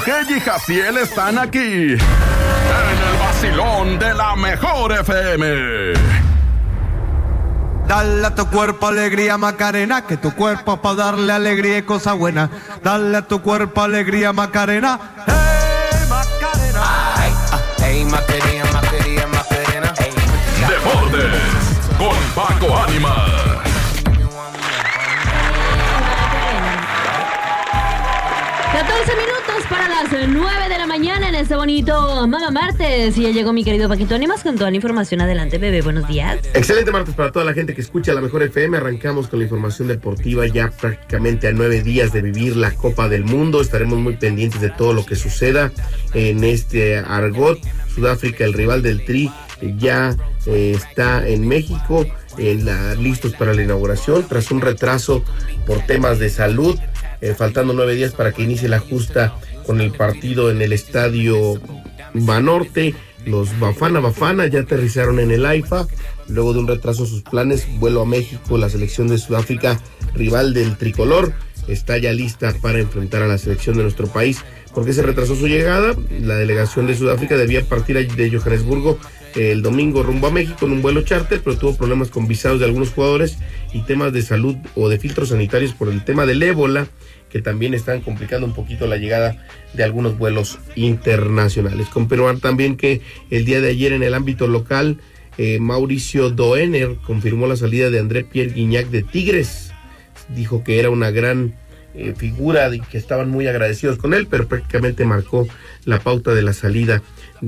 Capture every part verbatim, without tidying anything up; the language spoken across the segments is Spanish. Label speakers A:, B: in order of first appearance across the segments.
A: G y Jaciel están aquí, en el vacilón de la mejor F M.
B: Dale a tu cuerpo alegría, Macarena, que tu cuerpo es para darle alegría y cosa buena. Dale a tu cuerpo alegría, Macarena. ¡Hey, Macarena!
C: Ay, hey, Macarena, Macarena, Macarena. Hey.
A: Deportes con Paco Ánimas.
D: catorce minutos para las nueve de la mañana en este bonito Mamá Martes. Y ya llegó mi querido Paquito Ánimas con toda la información. Adelante, bebé, buenos días.
E: Excelente martes para toda la gente que escucha la mejor F M. Arrancamos con la información deportiva ya prácticamente a nueve días de vivir la Copa del Mundo. Estaremos muy pendientes de todo lo que suceda en este argot. Sudáfrica, el rival del Tri, ya eh, está en México, eh, la, listos para la inauguración tras un retraso por temas de salud. Eh, faltando nueve días para que inicie la justa con el partido en el estadio Banorte. Los Bafana Bafana ya aterrizaron en el AIFA, luego de un retraso en sus planes, vuelo a México. La selección de Sudáfrica, rival del tricolor, está ya lista para enfrentar a la selección de nuestro país. ¿Por qué se retrasó su llegada? La delegación de Sudáfrica debía partir de Johannesburgo el domingo rumbo a México en un vuelo charter, pero tuvo problemas con visados de algunos jugadores y temas de salud o de filtros sanitarios por el tema del ébola, que también están complicando un poquito la llegada de algunos vuelos internacionales. Confirmar también que el día de ayer en el ámbito local, eh, Mauricio Doener confirmó la salida de André Pierre Guignac de Tigres. Dijo que era una gran eh, figura y que estaban muy agradecidos con él, pero prácticamente marcó la pauta de la salida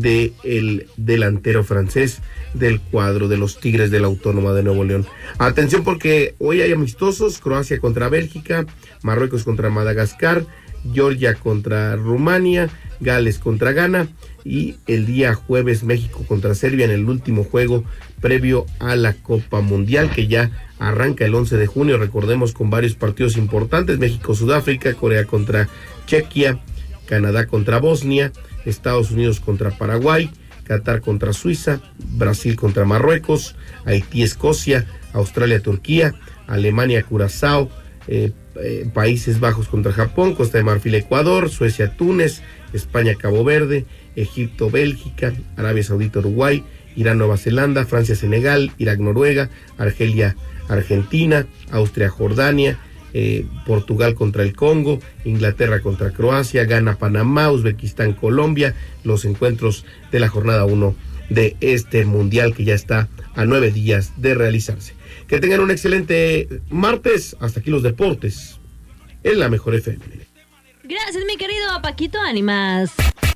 E: del delantero francés del cuadro de los Tigres de la Autónoma de Nuevo León. Atención, porque hoy hay amistosos: Croacia contra Bélgica, Marruecos contra Madagascar, Georgia contra Rumania, Gales contra Ghana, y el día jueves México contra Serbia en el último juego previo a la Copa Mundial, que ya arranca el once de junio, recordemos, con varios partidos importantes: México-Sudáfrica, Corea contra Chequia, Canadá contra Bosnia, Estados Unidos contra Paraguay, Qatar contra Suiza, Brasil contra Marruecos, Haití-Escocia, Australia-Turquía, Alemania-Curazao, eh, eh, Países Bajos contra Japón, Costa de Marfil-Ecuador, Suecia-Túnez, España-Cabo Verde, Egipto-Bélgica, Arabia Saudita-Uruguay, Irán-Nueva Zelanda, Francia-Senegal, Irak-Noruega, Argelia-Argentina, Austria-Jordania, Eh, Portugal contra el Congo, Inglaterra contra Croacia, Ghana, Panamá, Uzbekistán, Colombia, los encuentros de la jornada uno de este mundial que ya está a nueve días de realizarse. Que tengan un excelente martes. Hasta aquí los deportes en la mejor F M.
D: Gracias, mi querido Paquito Ánimas.